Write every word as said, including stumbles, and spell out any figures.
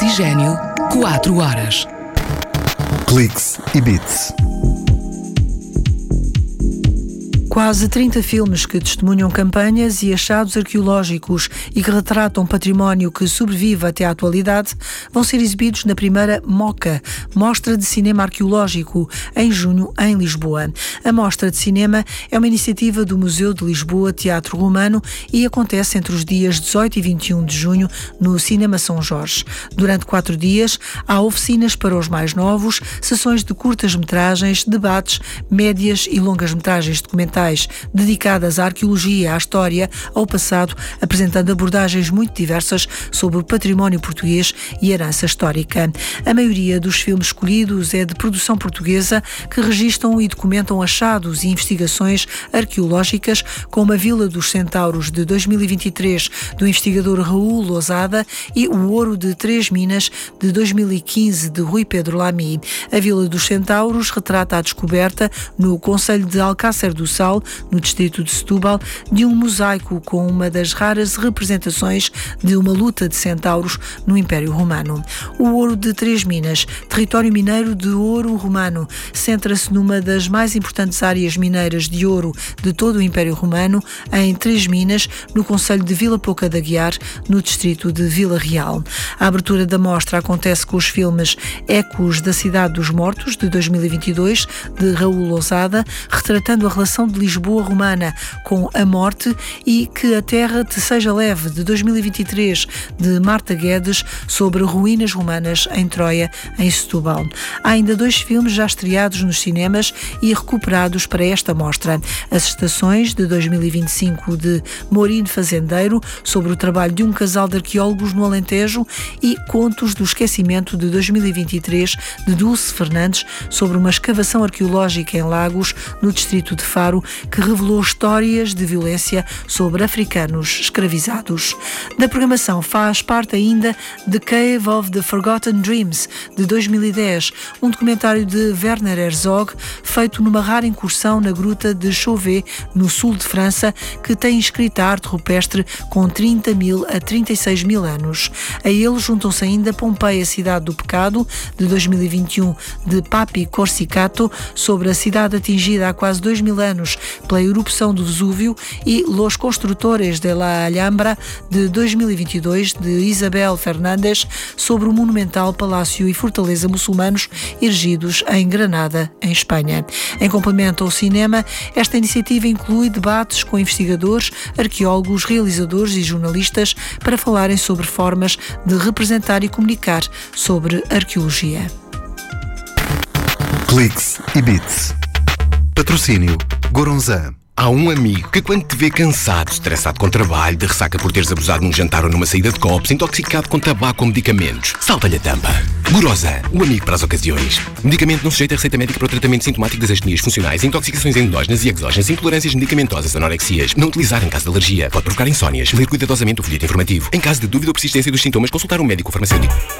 Oxigênio, quatro horas. Cliques e Bits. Quase trinta filmes que testemunham campanhas e achados arqueológicos e que retratam património que sobrevive até à atualidade vão ser exibidos na primeira MOCA, Mostra de Cinema Arqueológico, em junho, em Lisboa. A Mostra de Cinema é uma iniciativa do Museu de Lisboa Teatro Romano e acontece entre os dias dezoito e vinte e um de junho no Cinema São Jorge. Durante quatro dias há oficinas para os mais novos, sessões de curtas-metragens, debates, médias e longas-metragens documentais dedicadas à arqueologia, à história, ao passado, apresentando abordagens muito diversas sobre o património português e herança histórica. A maioria dos filmes escolhidos é de produção portuguesa que registram e documentam achados e investigações arqueológicas, como a Vila dos Centauros de dois mil e vinte e três do investigador Raul Lousada e o Ouro de Três Minas de dois mil e quinze de Rui Pedro Lamy. A Vila dos Centauros retrata a descoberta no concelho de Alcácer do Sal, no distrito de Setúbal, de um mosaico com uma das raras representações de uma luta de centauros no Império Romano. O Ouro de Três Minas, território mineiro de ouro romano, centra-se numa das mais importantes áreas mineiras de ouro de todo o Império Romano, em Três Minas, no concelho de Vila Pouca de Aguiar, no distrito de Vila Real. A abertura da mostra acontece com os filmes Ecos da Cidade dos Mortos, de dois mil e vinte e dois, de Raul Lousada, retratando a relação de Lisboa romana com a morte, e Que a Terra te Seja Leve, de dois mil e vinte e três, de Marta Guedes, sobre ruínas romanas em Troia, em Setúbal. Há ainda dois filmes já estreados nos cinemas e recuperados para esta mostra. As Estações, de dois mil e vinte e cinco, de Mourine Fazendeiro, sobre o trabalho de um casal de arqueólogos no Alentejo, e Contos do Esquecimento, de dois mil e vinte e três, de Dulce Fernandes, sobre uma escavação arqueológica em Lagos, no distrito de Faro, que revelou histórias de violência sobre africanos escravizados. Da programação faz parte ainda The Cave of the Forgotten Dreams, de dois mil e dez, um documentário de Werner Herzog, feito numa rara incursão na gruta de Chauvet, no sul de França, que tem inscrita arte rupestre com trinta mil a trinta e seis mil anos. A ele juntam-se ainda Pompeia, Cidade do Pecado, de dois mil e vinte e um, de Papi Corsicato, sobre a cidade atingida há quase dois mil anos pela erupção do Vesúvio, e Los Construtores de la Alhambra, de dois mil e vinte e dois, de Isabel Fernandes, sobre o monumental palácio e fortaleza muçulmanos erigidos em Granada, em Espanha. Em complemento ao cinema, esta iniciativa inclui debates com investigadores, arqueólogos, realizadores e jornalistas para falarem sobre formas de representar e comunicar sobre arqueologia. Cliques e Bits. Patrocínio Goronzan. Há um amigo que, quando te vê cansado, estressado com trabalho, de ressaca por teres abusado num jantar ou numa saída de copos, intoxicado com tabaco ou medicamentos, salta-lhe a tampa. Goronzan, o amigo para as ocasiões. Medicamento não sujeito a receita médica para o tratamento sintomático das astenias funcionais, intoxicações endógenas e exógenas, intolerâncias medicamentosas, anorexias. Não utilizar em caso de alergia. Pode provocar insónias. Ler cuidadosamente o folheto informativo. Em caso de dúvida ou persistência dos sintomas, consultar um médico ou farmacêutico.